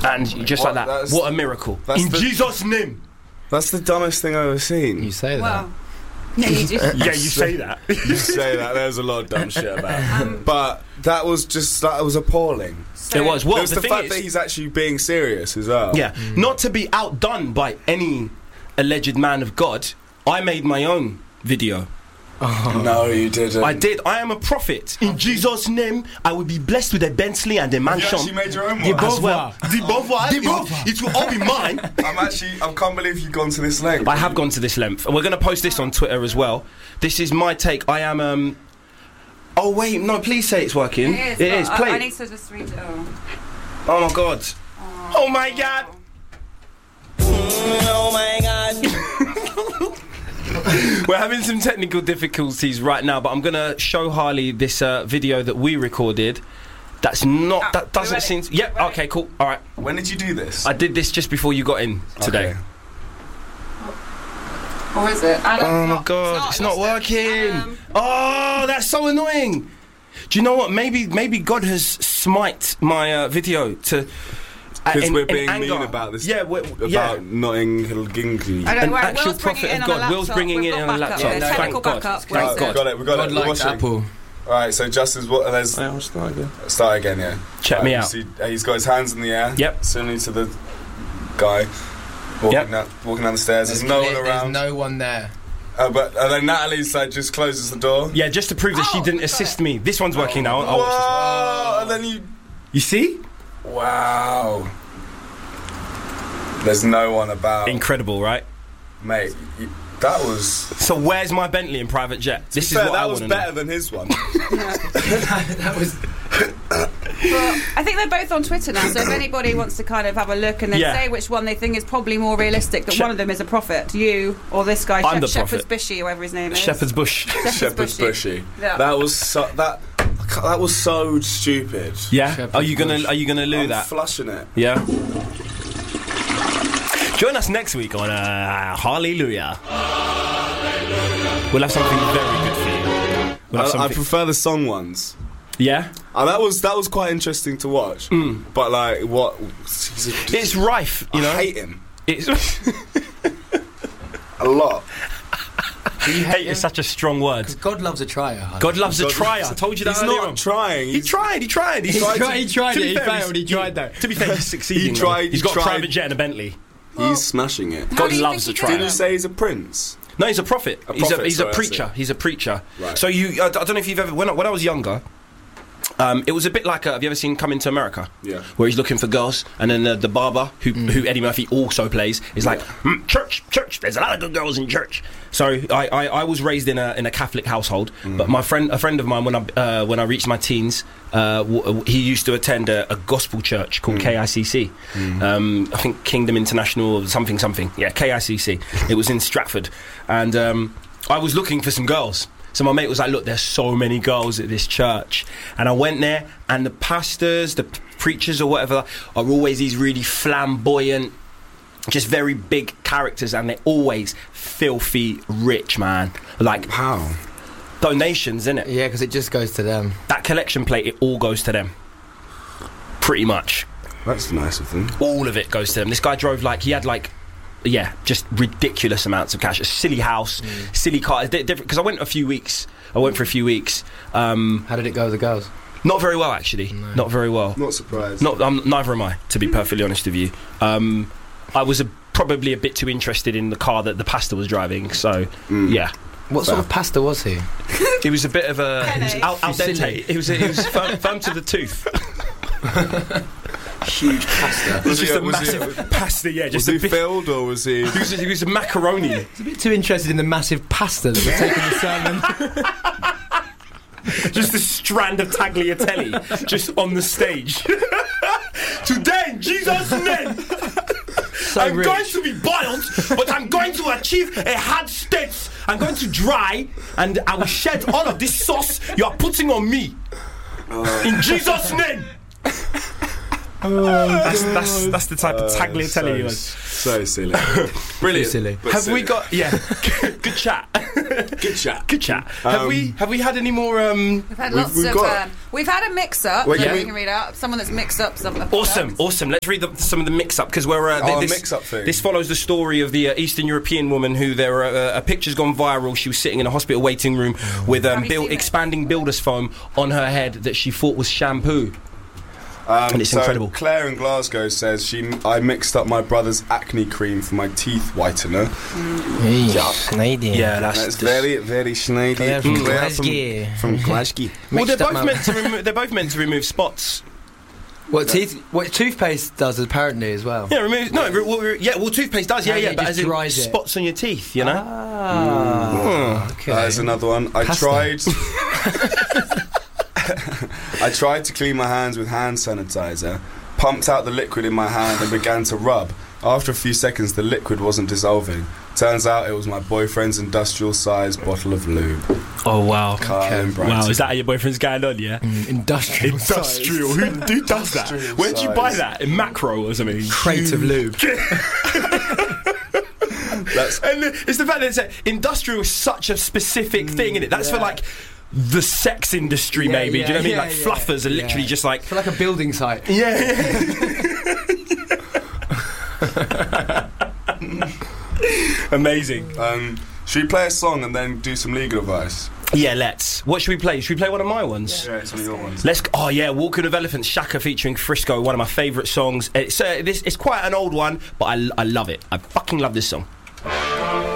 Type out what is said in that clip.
And just like that, what a miracle. In Jesus' name. That's the dumbest thing I've ever seen. You say that. Well, no, you do. Yeah, you say that. You say that. There's a lot of dumb shit about it. But that was appalling. It was. Well, There's the fact that he's actually being serious as well. Yeah. Not to be outdone by any alleged man of God, I made my own video. No, you didn't. I did. I am a prophet. In Jesus' name, I will be blessed with a Bentley and a mansion. You actually made your own one. As well. It will all be mine. I can't believe you've gone to this length. I have gone to this length. And we're going to post this on Twitter as well. This is my take. I am, oh, wait. No, please say it's working. It is. Play. I need to just read it all. Oh, my God. Oh, my God. Oh, my God. We're having some technical difficulties right now, but I'm going to show Harley this video that we recorded. That doesn't seem... Yep, okay, cool. All right. When did you do this? I did this just before you got in today. Okay. Or is it? Oh, my God. It's not working. Oh, that's so annoying. Do you know what? Maybe God has smite my video to... Because we're being anger. mean about this. Yeah, about Notting Hill Ginkley. An actual prophet of God. Will's bringing it in on a laptop. Thank God. Thank God. We got it. Like We're Apple. Alright, so Justin's there's... I'll start again. Start again, yeah. Check me out. See, he's got his hands in the air. Yep. Similarly to the guy walking down the stairs. There's no one around. There's no one there. But then Natalie's just closes the door. Yeah, just to prove that she didn't assist me. This one's working now. Whoa! And then you see? Wow. There's no one about. Incredible, right? Mate, that was... So where's my Bentley and private jet? This is what that I was better than his one. That was... Well, I think they're both on Twitter now, so if anybody wants to kind of have a look and then say which one they think is probably more realistic, that one of them is a prophet, you or this guy, Shepherd's Bushy, or whatever his name is. Shepherd's Bush. Shepherd's Bushy. Yeah. That was so stupid. Yeah. Shepherd's Are you gonna lose that? I'm flushing it. Yeah. Join us next week on Hallelujah. We'll have something very good for you. I prefer the song ones. Yeah? That was quite interesting to watch. But what? It's rife, you know. I hate him. It's a lot. hate is such a strong word. Because God loves a trier. God loves a trier. I told you that earlier. He's not trying. He tried. He failed. He tried though. To be fair, he's succeeding. He tried. He's got a private jet and a Bentley. He's smashing it. God loves a trier. Didn't you say he's a prince? No, he's a prophet. He's a preacher. He's a preacher. Right. So I don't know if you've ever... When I was younger... it was a bit like have you ever seen Coming to America? Yeah. Where he's looking for girls, and then the barber, who Eddie Murphy also plays, is like, church, there's a lot of good girls in church. So I was raised in a Catholic household, but a friend of mine, when I reached my teens, he used to attend a gospel church called KICC. I think Kingdom International or something. Yeah, KICC. It was in Stratford, and I was looking for some girls. So my mate was like, look, there's so many girls at this church. And I went there, and the pastors, the preachers or whatever, are always these really flamboyant, just very big characters, and they're always filthy rich, man. Like, how? Donations, innit? Yeah, because it just goes to them. That collection plate, it all goes to them. Pretty much. That's nice of them. All of it goes to them. This guy drove just ridiculous amounts of cash. A silly house, silly car. Different because I went for a few weeks. How did it go with the girls? Not very well, actually. No. Not very well. Not surprised. Neither am I, to be perfectly honest with you. I was probably a bit too interested in the car that the pastor was driving. So yeah. What sort of pastor was he? He was a bit of a al dente. He was firm to the tooth. Huge pasta. Was just a massive pasta, yeah. Was he filled or was he... He was a macaroni. He's a bit too interested in the massive pasta that we're taking the sermon. Just a strand of tagliatelle just on the stage. Today, in Jesus' name, I'm going to be boiled, but I'm going to achieve a hard state. I'm going to dry, and I will shed all of this sauce you are putting on me. In Jesus' name. That's the type of tagliatelle you want. So silly. Brilliant. Silly. Have we got good chat. Good chat. Have we had any more We've had lots of we've had a mix up. We can read out someone that's mixed up something. Awesome. Let's read some of the mix up because we're this follows the story of the Eastern European woman who a picture's gone viral. She was sitting in a hospital waiting room with expanding builder's foam on her head that she thought was shampoo. And it's incredible. Claire in Glasgow says I mixed up my brother's acne cream for my teeth whitener. Yeah, that's very, very Schneidy. From Glasgow. Well, they're both meant to remove spots. What toothpaste does apparently as well. Yeah, toothpaste does. Yeah, but as in spots on your teeth, you know. Okay. There's another one. I tried to clean my hands with hand sanitizer, pumped out the liquid in my hand and began to rub. After a few seconds, the liquid wasn't dissolving. Turns out it was my boyfriend's industrial-sized bottle of lube. Oh, wow. Wow, is that how your boyfriend's going on, yeah? Industrial. Who does that? Where do you buy that? In Macro or something? Crate of lube. And it's the fact that it's industrial is such a specific thing, isn't it? That's for like the sex industry, maybe. Do you know what I mean? Like fluffers are literally just like for like a building site. Amazing. Should we play a song and then do some legal advice? Yeah, let's. What should we play? Should we play one of my ones? Yeah, it's one of your ones. Walking with Elephants, Shaka featuring Frisco, one of my favourite songs. It's quite an old one, but I love it. I fucking love this song.